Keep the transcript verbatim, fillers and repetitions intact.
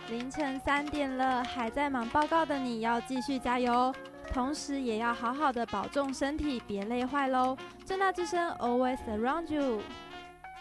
凌晨三点了，还在忙报告的你要继续加油，同时也要好好的保重身体，别累坏喽。正大之声 always around you。